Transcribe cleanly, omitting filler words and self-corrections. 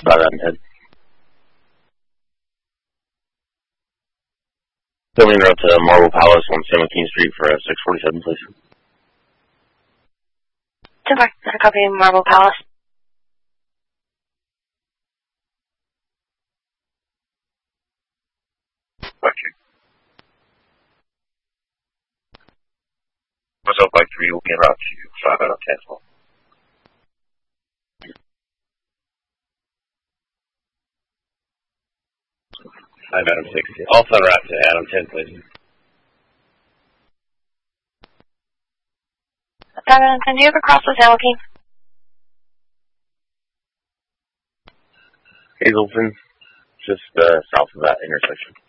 5 out of 10. Filming route to Marble Palace on San Joaquin Street for 647, please. 10-4, I copy Marble Palace. Okay. What's up, like 3 will be en route to 5 out of 10 as well. 5 Adam 6. Also en route to Adam 10, please. 5 Adam 10, do you ever cross the San Joaquin? Hazelton, just south of that intersection.